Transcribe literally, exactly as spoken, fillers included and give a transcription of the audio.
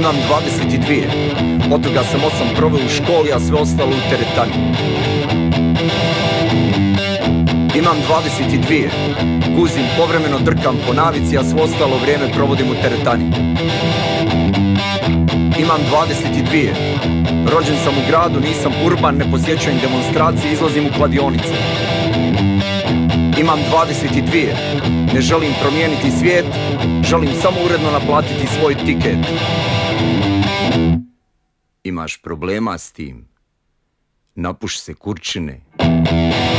Imam dvadeset dvije, od toga sam osam proveo u školi, a sve ostalo u teretani. Imam dvadeset dvije, guzim, povremeno drkam po navici, a sve ostalo vrijeme provodim u teretani. Imam dvadeset dvije, rođen sam u gradu, nisam urban, ne posjećujem demonstracije, izlazim u kladionice. Imam dvadeset dvije, ne želim promijeniti svijet, želim samo uredno naplatiti svoj tiket. Imaš problema s tim? Napuš se, kurčine.